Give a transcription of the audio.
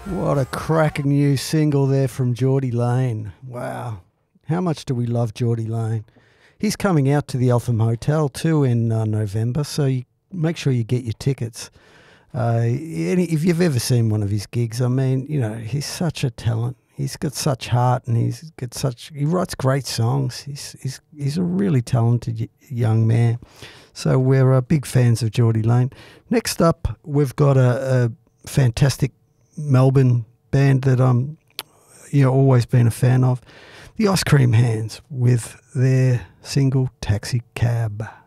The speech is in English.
What a cracking new single there from Geordie Lane. Wow. How much do we love Geordie Lane? He's coming out to the Eltham Hotel too in November, so make sure you get your tickets. If you've ever seen one of his gigs, I mean, you know, he's such a talent. He's got such heart, and he writes great songs. He's a really talented young man. So we're big fans of Geordie Lane. Next up, we've got a fantastic Melbourne band that I'm always been a fan of, the Ice Cream Hands, with their single Taxi Cab.